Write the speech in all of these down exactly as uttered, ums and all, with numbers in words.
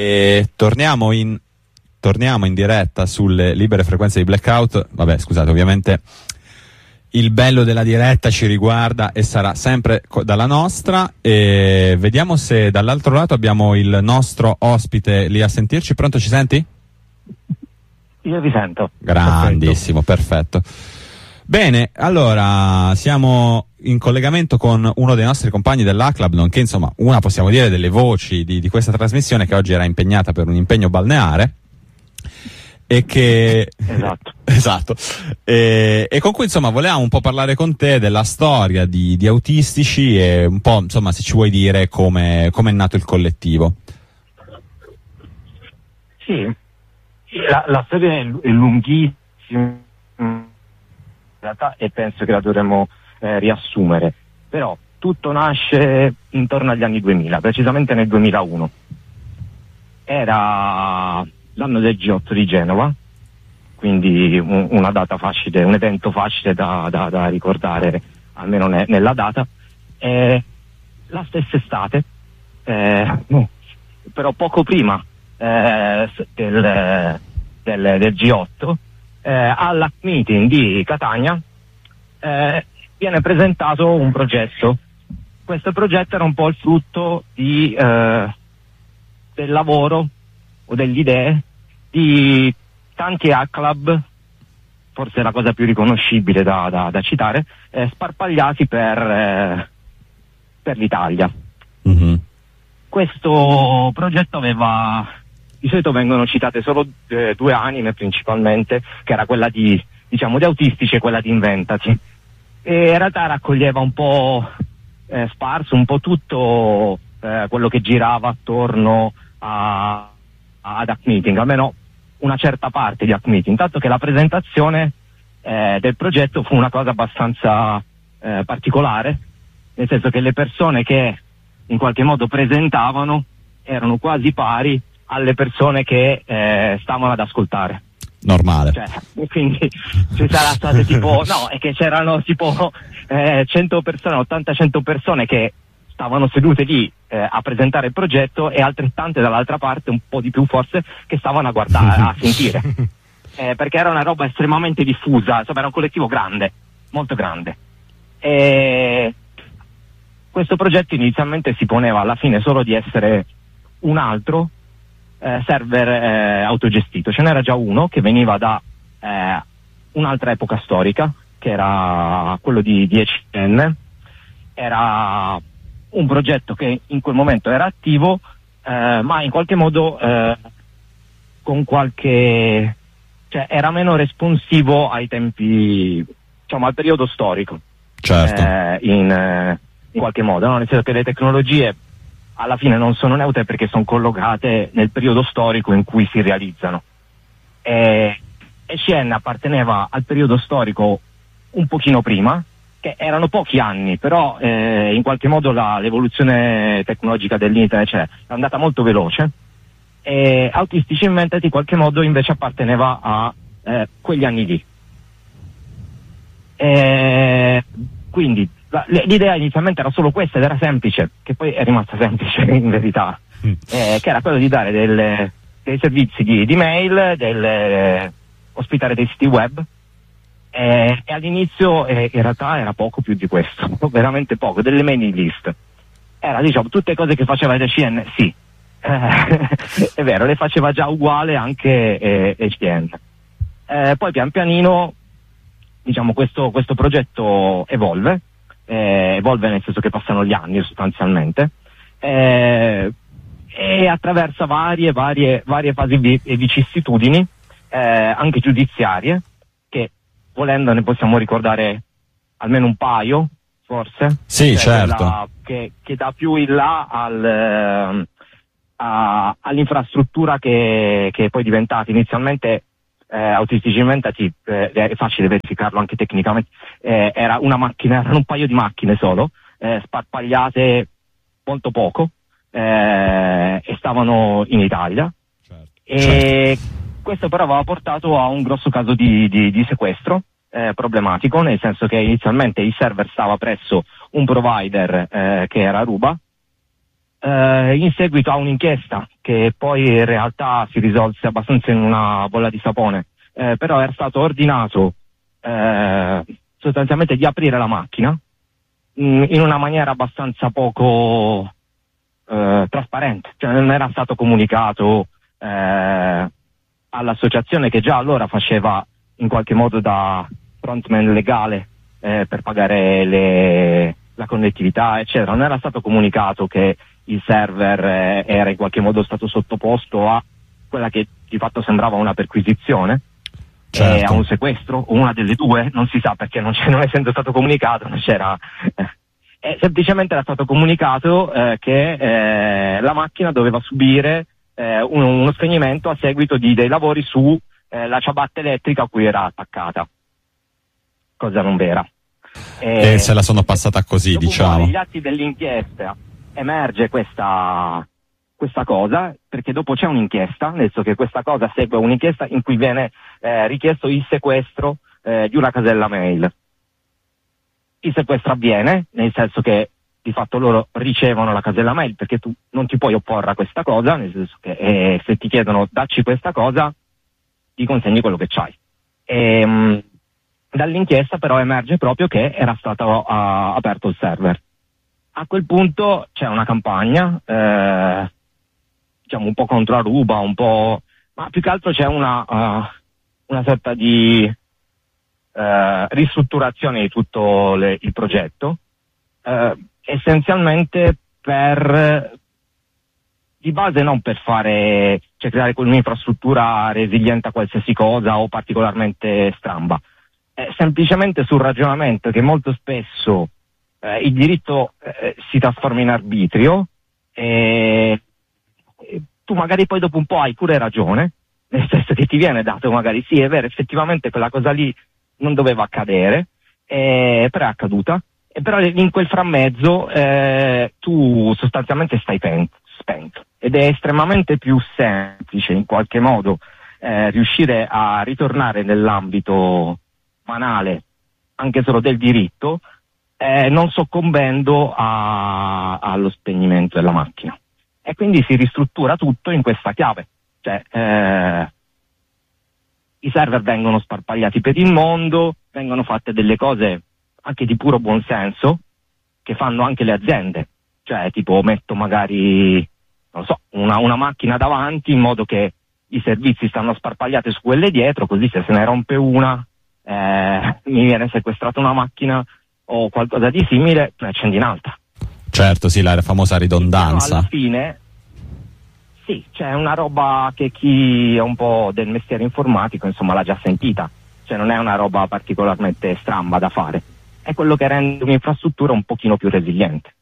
E torniamo in torniamo in diretta sulle libere frequenze di Blackout. Vabbè, scusate, ovviamente il bello della diretta ci riguarda e sarà sempre co- dalla nostra, e vediamo se dall'altro lato abbiamo il nostro ospite lì a sentirci. Pronto, ci senti? Io vi sento. Grandissimo, perfetto. perfetto. Bene, allora siamo in collegamento con uno dei nostri compagni dell'A Club, nonché insomma una, possiamo dire, delle voci di, di questa trasmissione, che oggi era impegnata per un impegno balneare e che esatto, esatto. E, e con cui insomma volevamo un po' parlare con te della storia di, di Autistici e un po', insomma, se ci vuoi dire come come è nato il collettivo. Sì, la, la storia è, è lunghissima in realtà, e penso che la dovremmo eh, riassumere, però tutto nasce intorno agli anni duemila, precisamente nel duemilauno. Era l'anno del G otto di Genova, quindi un, una data facile, un evento facile da, da, da ricordare, almeno ne, nella data. E la stessa estate, eh, no, però poco prima eh, del, del, del G otto, eh, alla meeting di Catania eh, viene presentato un progetto. Questo progetto era un po' il frutto di eh, del lavoro o delle idee di tanti A Club, forse la cosa più riconoscibile da, da, da citare, eh, sparpagliati per, eh, per l'Italia. Mm-hmm. Questo progetto aveva, di solito vengono citate solo eh, due anime principalmente, che era quella di, diciamo, di Autistici e quella di Inventati, e in realtà raccoglieva un po' eh, sparso un po' tutto eh, quello che girava attorno a, ad Hack Meeting, almeno una certa parte di Hack Meeting, tanto che la presentazione eh, del progetto fu una cosa abbastanza eh, particolare, nel senso che le persone che in qualche modo presentavano erano quasi pari alle persone che eh, stavano ad ascoltare. Normale. Cioè, quindi ci sarà state tipo, no, è che c'erano tipo eh, cento persone, ottanta cento persone che stavano sedute lì eh, a presentare il progetto, e altrettante dall'altra parte, un po' di più forse, che stavano a guardare, a sentire. Eh, perché era una roba estremamente diffusa, insomma era un collettivo grande, molto grande. E questo progetto inizialmente si poneva alla fine solo di essere un altro eh, server eh, autogestito. Ce n'era già uno che veniva da eh, un'altra epoca storica, che era quello di dieci N. Era un progetto che in quel momento era attivo, eh, ma in qualche modo eh, con qualche, cioè era meno responsivo ai tempi, diciamo al periodo storico. Certo. Eh, in, eh, in qualche modo, no? Nel senso che le tecnologie alla fine non sono neutre perché sono collocate nel periodo storico in cui si realizzano. E E C N apparteneva al periodo storico un pochino prima, che erano pochi anni, però eh, in qualche modo la, l'evoluzione tecnologica dell'internet cioè, è andata molto veloce, e Autistici Inventati in qualche modo invece apparteneva a eh, quegli anni lì. E quindi la, l'idea inizialmente era solo questa, ed era semplice, che poi è rimasta semplice in verità, mm. eh, che era quello di dare delle, dei servizi di, di mail, del, eh, ospitare dei siti web. Eh, e all'inizio eh, in realtà era poco più di questo, veramente poco, delle mailing list. Era, diciamo, tutte cose che faceva E C N, sì, eh, è vero, le faceva già uguale anche eh, E C N. Eh, poi pian pianino, diciamo, questo, questo progetto evolve, eh, evolve nel senso che passano gli anni sostanzialmente, eh, e attraversa varie, varie, varie fasi e vicissitudini, eh, anche giudiziarie, che volendo ne possiamo ricordare almeno un paio, forse. Sì, cioè certo. Quella che, che dà più in là al, eh, a, all'infrastruttura che, che è poi diventata inizialmente eh, Autistici Inventati, eh, è facile verificarlo anche tecnicamente, eh, era una macchina, erano un paio di macchine solo, eh, sparpagliate molto poco, eh, e stavano in Italia. Certo. E certo. Questo però aveva portato a un grosso caso di, di, di sequestro eh, problematico, nel senso che inizialmente il server stava presso un provider eh, che era Aruba, eh, in seguito a un'inchiesta che poi in realtà si risolse abbastanza in una bolla di sapone, eh, però era stato ordinato eh, sostanzialmente di aprire la macchina mh, in una maniera abbastanza poco eh, trasparente, cioè non era stato comunicato eh, all'associazione che già allora faceva in qualche modo da frontman legale eh, per pagare le, la connettività eccetera. Non era stato comunicato che il server eh, era in qualche modo stato sottoposto a quella che di fatto sembrava una perquisizione, certo. eh, a un sequestro o una delle due, non si sa perché non, non essendo stato comunicato non c'era eh. Eh, semplicemente era stato comunicato eh, che eh, la macchina doveva subire eh, un, uno spegnimento a seguito di dei lavori su eh, la ciabatta elettrica a cui era attaccata, cosa non vera. E, e se la sono passata così, diciamo. Negli atti dell'inchiesta emerge questa, questa cosa, perché dopo c'è un'inchiesta, nel senso che questa cosa segue un'inchiesta in cui viene eh, richiesto il sequestro eh, di una casella mail. Il sequestro avviene, nel senso che di fatto loro ricevono la casella mail, perché tu non ti puoi opporre a questa cosa, nel senso che eh, se ti chiedono dacci questa cosa, ti consegni quello che c'hai. E, mh, dall'inchiesta però emerge proprio che era stato uh, aperto il server. A quel punto c'è una campagna, eh, diciamo un po' contro Aruba, un po', ma più che altro c'è una, uh, una sorta di Uh, ristrutturazione di tutto le, il progetto, uh, essenzialmente per di base non per fare, cioè creare un'infrastruttura resiliente a qualsiasi cosa o particolarmente stramba, è semplicemente sul ragionamento che molto spesso uh, il diritto uh, si trasforma in arbitrio e, e tu magari poi dopo un po' hai pure ragione, nel senso che ti viene dato magari sì è vero effettivamente quella cosa lì non doveva accadere, eh, però è accaduta, e però in quel frammezzo eh, tu sostanzialmente stai pen- spento, ed è estremamente più semplice in qualche modo eh, riuscire a ritornare nell'ambito banale, anche solo del diritto, eh, non soccombendo a- allo spegnimento della macchina. E quindi si ristruttura tutto in questa chiave, cioè eh, i server vengono sparpagliati per il mondo, vengono fatte delle cose anche di puro buonsenso che fanno anche le aziende, cioè tipo metto magari non so una, una macchina davanti in modo che i servizi stanno sparpagliati su quelle dietro, così se se ne rompe una eh, mi viene sequestrata una macchina o qualcosa di simile, ne accendi un'altra. Certo, sì, la famosa ridondanza. Alla fine sì, c'è una roba che chi è un po' del mestiere informatico insomma l'ha già sentita, cioè non è una roba particolarmente stramba da fare, è quello che rende un'infrastruttura un pochino più resiliente.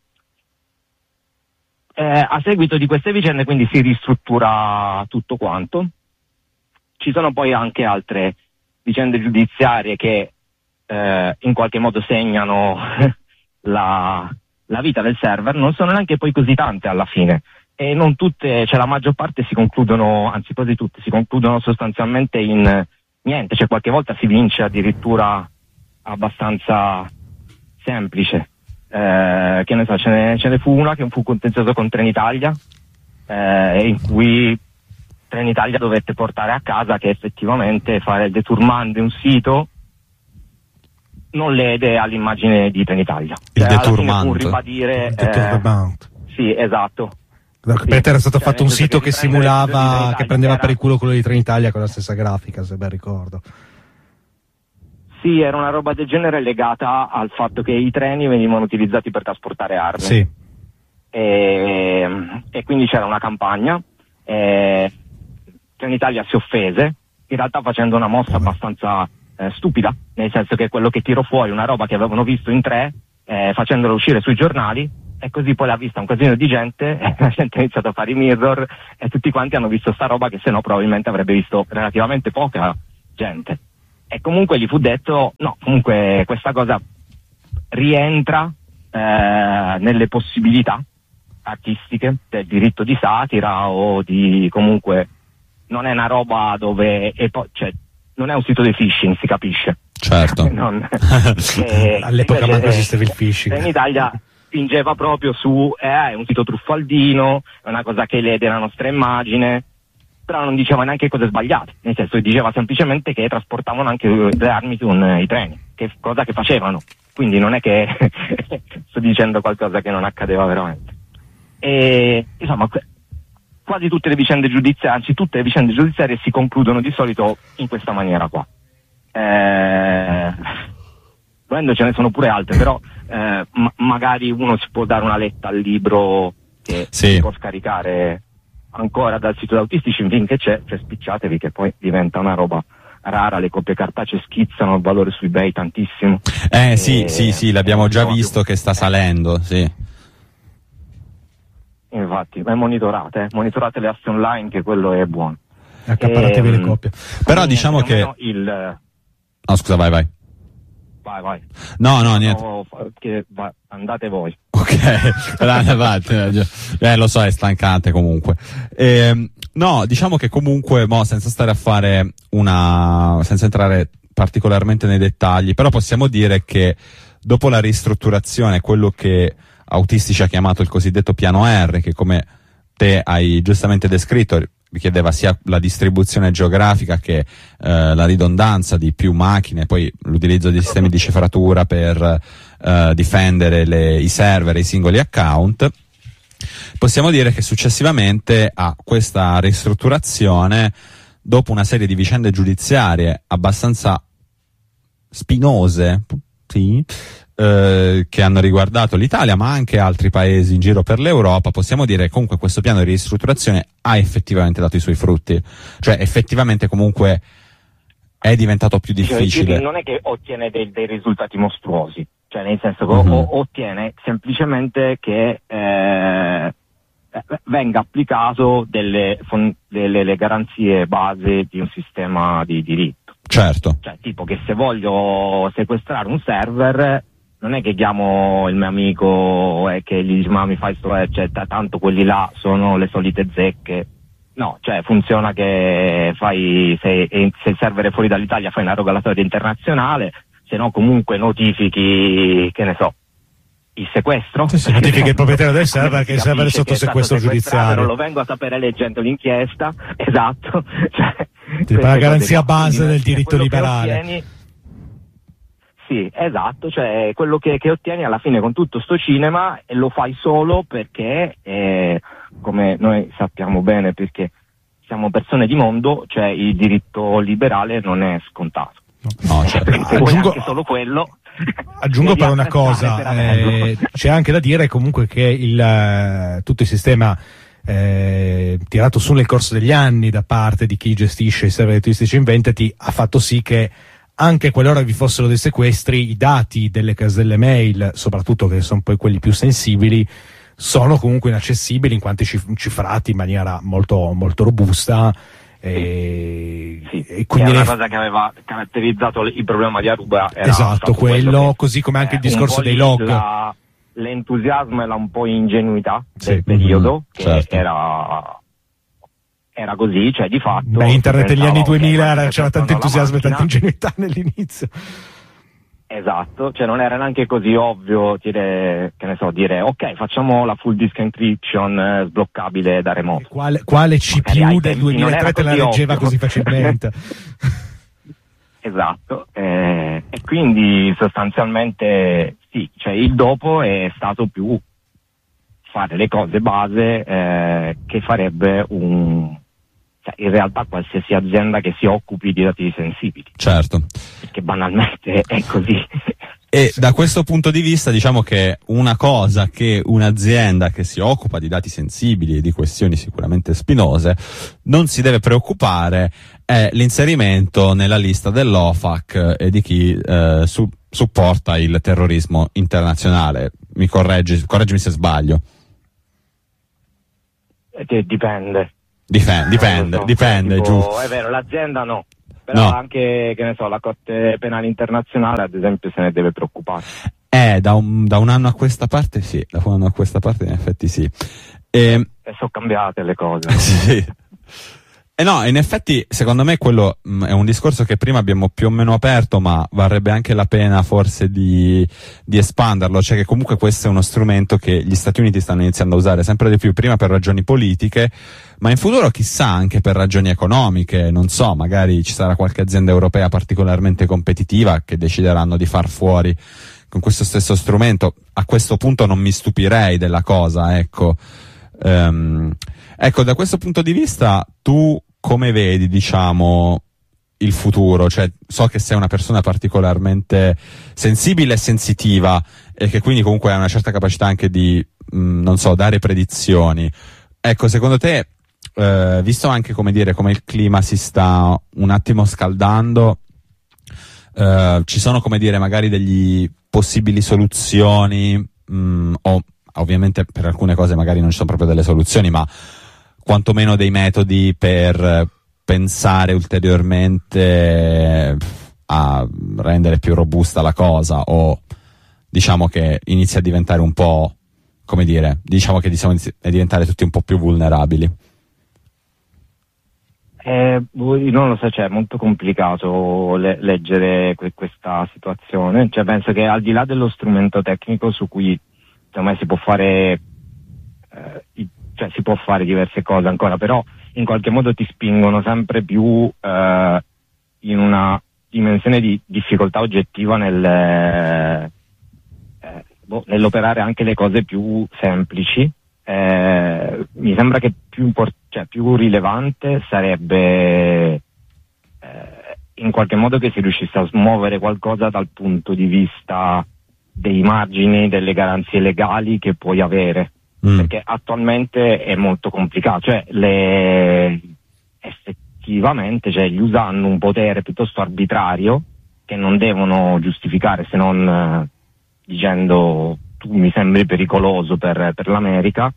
Eh, a seguito di queste vicende quindi si ristruttura tutto quanto, ci sono poi anche altre vicende giudiziarie che eh, in qualche modo segnano la, la vita del server, non sono neanche poi così tante alla fine. E non tutte, cioè la maggior parte si concludono, anzi quasi tutte, si concludono sostanzialmente in niente, cioè qualche volta si vince addirittura abbastanza semplice. Eh, che ne so, ce ne, ce ne fu una che fu contenzioso con Trenitalia, eh, in cui Trenitalia dovette portare a casa che effettivamente fare il detourment di un sito non lede all'immagine di Trenitalia. Il cioè, detourment. Alla fine fu ribadire, il eh, sì, esatto. Per te era stato cioè, fatto un sito che, che simulava, che prendeva era... per il culo quello di Trenitalia con la stessa grafica, se ben ricordo. Sì, era una roba del genere legata al fatto che i treni venivano utilizzati per trasportare armi. Sì. E, e quindi c'era una campagna, e Trenitalia si offese, in realtà facendo una mossa Vabbè. abbastanza eh, stupida, nel senso che quello che tirò fuori una roba che avevano visto in tre, eh, facendola uscire sui giornali, e così poi l'ha vista un casino di gente, e la gente ha iniziato a fare i mirror e tutti quanti hanno visto sta roba che sennò probabilmente avrebbe visto relativamente poca gente. E comunque gli fu detto no, comunque questa cosa rientra eh, nelle possibilità artistiche del diritto di satira o di comunque non è una roba dove e poi cioè non è un sito di phishing, si capisce. Certo. non, eh, all'epoca manco esisteva il phishing. In Italia spingeva proprio su eh, è un sito truffaldino, è una cosa che lede la nostra immagine, però non diceva neanche cose sbagliate, nel senso diceva semplicemente che trasportavano anche le armi con i treni, che cosa che facevano, quindi non è che sto dicendo qualcosa che non accadeva veramente. E insomma quasi tutte le vicende giudiziarie, anzi tutte le vicende giudiziarie si concludono di solito in questa maniera qua. Eh, volendo ce ne sono pure altre, però eh, ma- magari uno si può dare una letta al libro che sì. si può scaricare ancora dal sito di Autistici, finché c'è, cioè spicciatevi che poi diventa una roba rara, le copie cartacee schizzano il valore su eBay tantissimo. Eh sì, e, sì, sì, l'abbiamo già visto che sta salendo, sì. Infatti, ma monitorate, eh? monitorate le aste online, che quello è buono. Accapparatevi e, le copie. Però diciamo che... Il... No, scusa, vai, vai. Vai, vai. No, no, niente. No, che va, andate voi. Ok, eh, lo so, è stancante comunque. Eh, no, diciamo che comunque, mo, senza stare a fare una... senza entrare particolarmente nei dettagli, però possiamo dire che dopo la ristrutturazione, quello che Autistici ha chiamato il cosiddetto piano R, che come te hai giustamente descritto richiedeva sia la distribuzione geografica che eh, la ridondanza di più macchine, poi l'utilizzo di sistemi di cifratura per eh, difendere le, i server e i singoli account. Possiamo dire che successivamente a questa ristrutturazione, dopo una serie di vicende giudiziarie abbastanza spinose, sì, eh, che hanno riguardato l'Italia ma anche altri paesi in giro per l'Europa, possiamo dire che comunque questo piano di ristrutturazione ha effettivamente dato i suoi frutti, cioè effettivamente comunque è diventato più difficile. Cioè, non è che ottiene dei, dei risultati mostruosi, cioè nel senso che uh-huh. o, ottiene semplicemente che eh, venga applicato delle, delle le garanzie base di un sistema di diritto. Certo. Cioè tipo che se voglio sequestrare un server non è che chiamo il mio amico e che gli dico ma mi fai sto cioè, tanto quelli là sono le solite zecche. No, cioè funziona che fai se, se il server è fuori dall'Italia fai una rogatoria internazionale, se no comunque notifichi, che ne so, il sequestro. Sì, sì, notifichi il proprietario del server che il server è sotto sequestro giudiziario. Non lo vengo a sapere leggendo l'inchiesta, esatto. Cioè, tipo la garanzia base quindi, del diritto liberale. Ottieni, sì, esatto, cioè quello che, che ottieni alla fine con tutto sto cinema e lo fai solo perché, eh, come noi sappiamo bene, perché siamo persone di mondo, cioè il diritto liberale non è scontato. No, cioè, se vuoi anche solo quello. Aggiungo però una cosa, eh, c'è anche da dire comunque che il, eh, tutto il sistema eh, tirato su nel corso degli anni da parte di chi gestisce i server autistici Inventati ha fatto sì che anche qualora vi fossero dei sequestri, i dati delle caselle mail, soprattutto che sono poi quelli più sensibili, sono comunque inaccessibili in quanto cifrati in maniera molto, molto robusta. E, sì, e quindi è una cosa che aveva caratterizzato il problema di Aruba. Era esatto, quello, che, così come anche eh, il discorso dei log. La, l'entusiasmo e la un po' ingenuità sì. del periodo, mm-hmm, che certo. era... era così, cioè di fatto. Beh, internet negli anni duemila okay, c'era tanto entusiasmo e tanta ingenuità nell'inizio. Esatto, cioè non era neanche così ovvio dire, che ne so, dire ok, facciamo la full disk encryption eh, sbloccabile da remoto. Quale, quale C P U del duemilatré te la reggeva ovvio. così facilmente? Esatto, eh, e quindi sostanzialmente sì, cioè il dopo è stato più fare le cose base eh, che farebbe un cioè in realtà qualsiasi azienda che si occupi di dati sensibili. Certo. Perché banalmente è così. E da questo punto di vista diciamo che una cosa che un'azienda che si occupa di dati sensibili e di questioni sicuramente spinose non si deve preoccupare è l'inserimento nella lista dell'O F A C e di chi eh, su, supporta il terrorismo internazionale. Mi correggi, correggimi se sbaglio. Che dipende. Difende, dipende, so, dipende, tipo, giusto. È vero, l'azienda no. Però no. anche, che ne so, la Corte Penale Internazionale, ad esempio, se ne deve preoccupare. Eh, da un, da un anno a questa parte sì, da un anno a questa parte in effetti sì. E, e sono cambiate le cose. sì. Eh no, in effetti secondo me quello mh, è un discorso che prima abbiamo più o meno aperto, ma varrebbe anche la pena forse di, di espanderlo, cioè che comunque questo è uno strumento che gli Stati Uniti stanno iniziando a usare sempre di più, prima per ragioni politiche, ma in futuro chissà anche per ragioni economiche, non so, magari ci sarà qualche azienda europea particolarmente competitiva che decideranno di far fuori con questo stesso strumento. A questo punto non mi stupirei della cosa, ecco. Um, ecco, da questo punto di vista tu come vedi, diciamo, il futuro? Cioè, so che sei una persona particolarmente sensibile e sensitiva e che quindi comunque hai una certa capacità anche di, mh, non so, dare predizioni. Ecco, secondo te, eh, visto anche, come dire, come il clima si sta un attimo scaldando, eh, ci sono, come dire, magari degli possibili soluzioni, mh, o ovviamente per alcune cose magari non ci sono proprio delle soluzioni, ma quantomeno dei metodi per pensare ulteriormente a rendere più robusta la cosa, o diciamo che inizia a diventare un po', come dire, diciamo che diciamo a diventare tutti un po' più vulnerabili? Eh, non lo so, cioè, è molto complicato le- leggere que- questa situazione, cioè penso che al di là dello strumento tecnico su cui secondo me si può fare eh, i cioè si può fare diverse cose ancora, però in qualche modo ti spingono sempre più eh, in una dimensione di difficoltà oggettiva nel, eh, boh, nell'operare anche le cose più semplici. Eh, mi sembra che più, import- cioè, più rilevante sarebbe eh, in qualche modo che si riuscisse a smuovere qualcosa dal punto di vista dei margini, delle garanzie legali che puoi avere. Mm. Perché attualmente è molto complicato, cioè le effettivamente cioè, gli U S A hanno un potere piuttosto arbitrario che non devono giustificare se non eh, dicendo tu mi sembri pericoloso per, per l'America,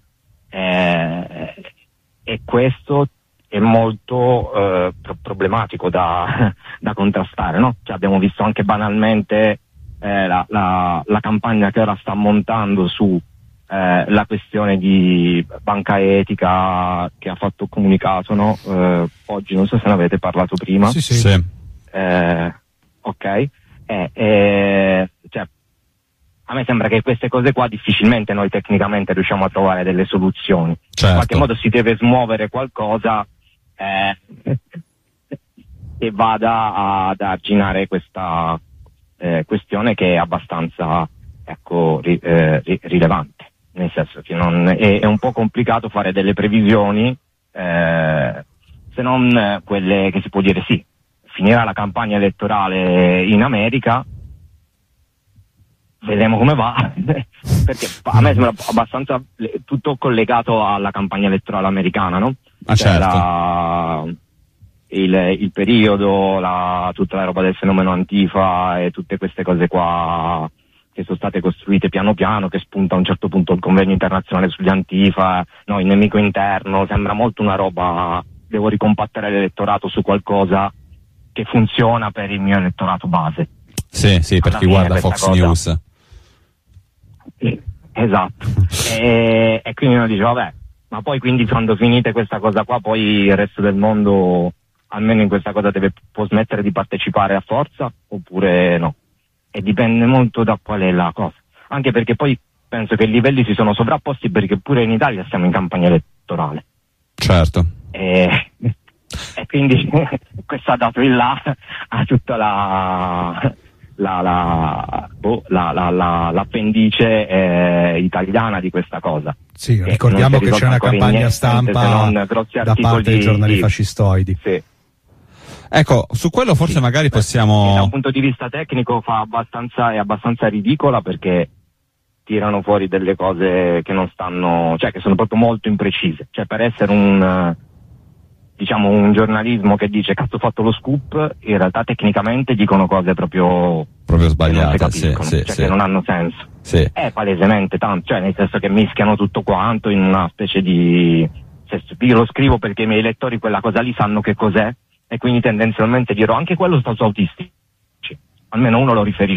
eh, e questo è molto eh, pro- problematico da, da contrastare, no? Cioè, abbiamo visto anche banalmente eh, la, la, la campagna che ora sta montando su Eh, la questione di banca etica che ha fatto comunicato, no? Eh, oggi non so se ne avete parlato prima. Sì, sì. sì. Eh, ok. Eh, eh, cioè, a me sembra che queste cose qua difficilmente noi tecnicamente riusciamo a trovare delle soluzioni. Certo. In qualche modo si deve smuovere qualcosa eh, che vada ad arginare questa eh, questione che è abbastanza ecco ri, eh, ri, rilevante. Nel senso che non, è, è un po' complicato fare delle previsioni, eh, se non quelle che si può dire sì, finirà la campagna elettorale in America, vedremo come va, perché a me sembra abbastanza tutto collegato alla campagna elettorale americana, no? Ah, certo. La, il, il periodo, la, tutta la roba del fenomeno Antifa e tutte queste cose qua che sono state costruite piano piano, che spunta a un certo punto il convegno internazionale sugli Antifa, no, il nemico interno, sembra molto una roba, devo ricompattare l'elettorato su qualcosa che funziona per il mio elettorato base. Sì, sì, per chi guarda Fox cosa. News. Sì, esatto. e, e quindi uno dice, vabbè, ma poi quindi quando finite questa cosa qua, poi il resto del mondo, almeno in questa cosa, deve, può smettere di partecipare a forza, oppure no? E dipende molto da qual è la cosa, anche perché poi penso che i livelli si sono sovrapposti, perché pure in Italia siamo in campagna elettorale. Certo. E, e quindi questo ha dato il là a tutta la la, la, boh, la, la, la l'appendice eh, italiana di questa cosa. Sì, ricordiamo che c'è una campagna niente, stampa da parte dei giornali fascistoidi. Sì. Ecco, su quello forse sì, magari possiamo... Da un punto di vista tecnico fa abbastanza, è abbastanza ridicola, perché tirano fuori delle cose che non stanno, cioè che sono proprio molto imprecise. Cioè, per essere un, diciamo, un giornalismo che dice cazzo ho fatto lo scoop, in realtà tecnicamente dicono cose proprio... Proprio sbagliate, sì, sì, cioè sì. che non hanno senso. Sì. È palesemente tanto, cioè nel senso che mischiano tutto quanto in una specie di... Cioè, io lo scrivo perché i miei lettori quella cosa lì sanno che cos'è, e quindi tendenzialmente dirò anche quello sta su autistici, almeno uno lo riferisce